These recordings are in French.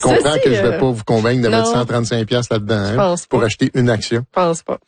Je comprends que je vais pas vous convaincre de mettre 135 $ là-dedans pour acheter une action. Je pense pas.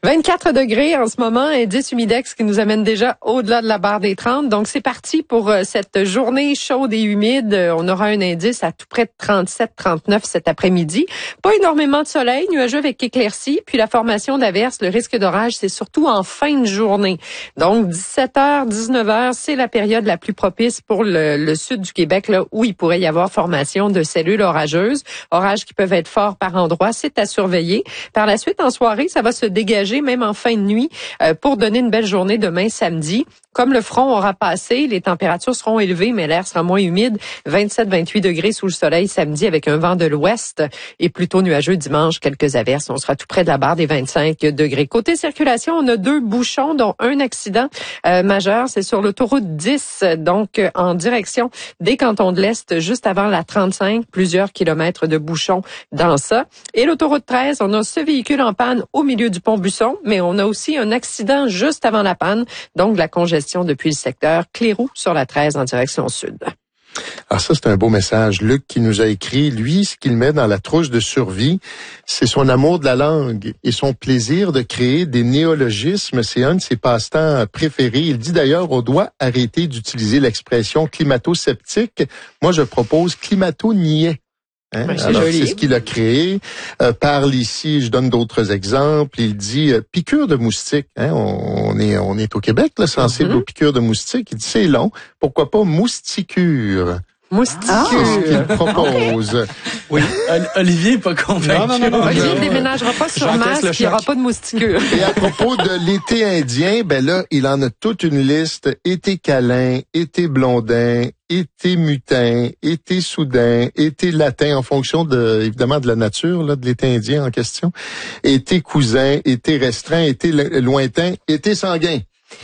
24 degrés en ce moment, indice humidex qui nous amène déjà au-delà de la barre des 30. Donc, c'est parti pour cette journée chaude et humide. On aura un indice à tout près de 37-39 cet après-midi. Pas énormément de soleil, nuageux avec éclaircies. Puis la formation d'averses, le risque d'orage, c'est surtout en fin de journée. Donc, 17h, 19h, c'est la période la plus propice pour le sud du Québec, là, où il pourrait y avoir formation de cellules orageuses. Orages qui peuvent être forts par endroits, c'est à surveiller. Par la suite, en soirée, ça va se dégager, même en fin de nuit, pour donner une belle journée demain, samedi. Comme le front aura passé, les températures seront élevées, mais l'air sera moins humide. 27-28 degrés sous le soleil samedi avec un vent de l'ouest et plutôt nuageux dimanche, quelques averses. On sera tout près de la barre des 25 degrés. Côté circulation, on a 2 bouchons, dont un accident majeur. C'est sur l'autoroute 10, donc en direction des cantons de l'Est, juste avant la 35, plusieurs kilomètres de bouchons dans ça. Et l'autoroute 13, on a ce véhicule en panne au milieu du pont Busson, mais on a aussi un accident juste avant la panne, donc de la congestion depuis le secteur Cléroux sur la 13 en direction sud. Alors ça, c'est un beau message. Luc qui nous a écrit, lui, ce qu'il met dans la trousse de survie, c'est son amour de la langue et son plaisir de créer des néologismes. C'est un de ses passe-temps préférés. Il dit d'ailleurs, on doit arrêter d'utiliser l'expression climato-sceptique. Moi, je propose climato-niais. Oui, alors, c'est ce qu'il a créé. Parle ici, je donne d'autres exemples. Il dit piqûre de moustique. On est au Québec, là, sensible aux piqûres de moustique. Il dit c'est long. Pourquoi pas mousticure? Mousticure. C'est ce qu'il propose. Oui, Olivier n'est pas convaincu. Non. Olivier ne déménagera pas sur Mars, il n'y aura pas de mousticure. Et à propos de l'été indien, ben là, il en a toute une liste. Été câlin, été blondin, été mutin, été soudain, été latin, en fonction évidemment de la nature, là, de l'été indien en question. Été cousin, été restreint, été lointain, été sanguin.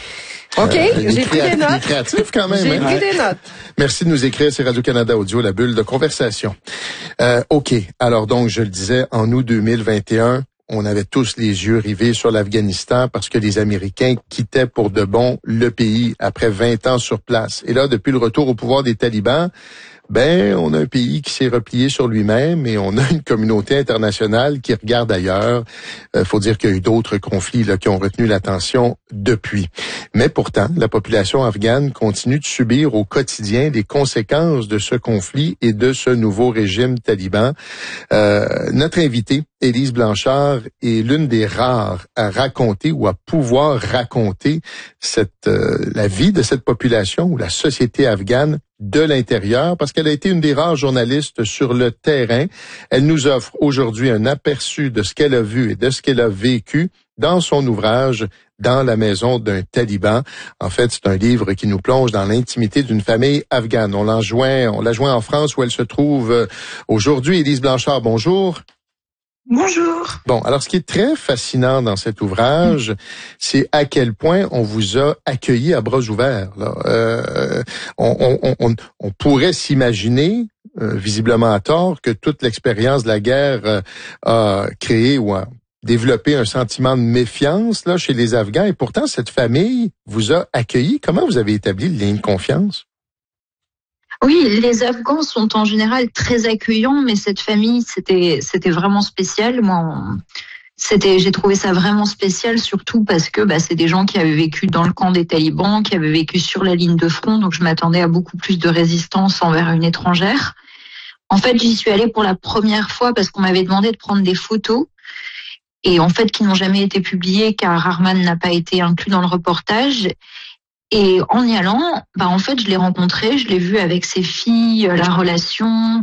OK, j'ai pris des notes. Créatif quand même. J'ai pris des notes. Merci de nous écrire, c'est Radio-Canada Audio, la bulle de conversation. OK, alors donc, je le disais, en août 2021, on avait tous les yeux rivés sur l'Afghanistan parce que les Américains quittaient pour de bon le pays après 20 ans sur place. Et là, depuis le retour au pouvoir des talibans, on a un pays qui s'est replié sur lui-même et on a une communauté internationale qui regarde ailleurs. Faut dire qu'il y a eu d'autres conflits là qui ont retenu l'attention depuis. Mais pourtant, la population afghane continue de subir au quotidien les conséquences de ce conflit et de ce nouveau régime taliban. Notre invitée, Élise Blanchard, est l'une des rares à raconter ou à pouvoir raconter la vie de cette population ou la société afghane de l'intérieur, parce qu'elle a été une des rares journalistes sur le terrain. Elle nous offre aujourd'hui un aperçu de ce qu'elle a vu et de ce qu'elle a vécu dans son ouvrage « Dans la maison d'un taliban ». En fait, c'est un livre qui nous plonge dans l'intimité d'une famille afghane. On l'a joint en France où elle se trouve aujourd'hui. Élise Blanchard, bonjour. Bonjour. Bon, alors ce qui est très fascinant dans cet ouvrage, c'est à quel point on vous a accueilli à bras ouverts. Là. On pourrait s'imaginer, visiblement à tort, que toute l'expérience de la guerre a créé ou a développé un sentiment de méfiance là chez les Afghans. Et pourtant, cette famille vous a accueilli. Comment vous avez établi le lien de confiance? Oui, les Afghans sont en général très accueillants, mais cette famille, c'était vraiment spécial. J'ai trouvé ça vraiment spécial, surtout parce que c'est des gens qui avaient vécu dans le camp des talibans, qui avaient vécu sur la ligne de front, donc je m'attendais à beaucoup plus de résistance envers une étrangère. En fait, j'y suis allée pour la première fois parce qu'on m'avait demandé de prendre des photos, et en fait, qui n'ont jamais été publiées car Arman n'a pas été inclus dans le reportage. Et en y allant, en fait, je l'ai rencontré, je l'ai vu avec ses filles, la relation,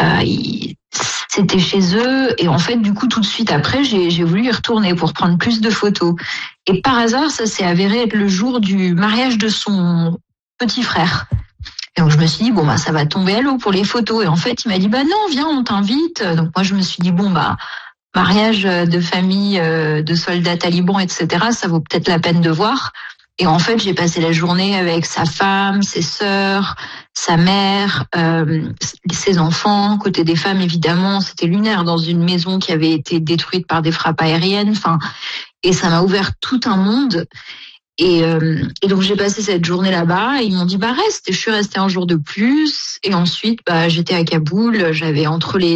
c'était chez eux. Et en fait, du coup, tout de suite après, j'ai voulu y retourner pour prendre plus de photos. Et par hasard, ça s'est avéré être le jour du mariage de son petit frère. Et donc, je me suis dit, ça va tomber à l'eau pour les photos. Et en fait, il m'a dit, non, viens, on t'invite. Donc, moi, je me suis dit, mariage de famille, de soldats talibans, etc., ça vaut peut-être la peine de voir. Et en fait, j'ai passé la journée avec sa femme, ses sœurs, sa mère, ses enfants. Côté des femmes, évidemment, c'était lunaire dans une maison qui avait été détruite par des frappes aériennes. Et ça m'a ouvert tout un monde. Et donc, j'ai passé cette journée là-bas. Et ils m'ont dit, reste. Et je suis restée un jour de plus. Et ensuite, j'étais à Kaboul. J'avais entre les